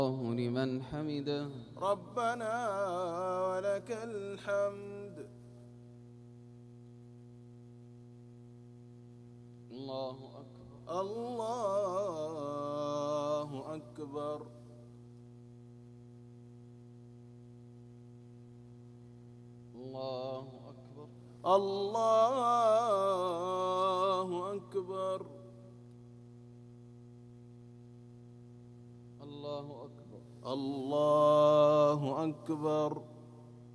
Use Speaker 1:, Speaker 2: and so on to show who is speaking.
Speaker 1: الله لمن حمده
Speaker 2: ربنا ولك الحمد.
Speaker 1: الله أكبر
Speaker 2: الله أكبر.
Speaker 1: الله أكبر
Speaker 2: الله أكبر.
Speaker 1: الله أكبر
Speaker 2: الله أكبر.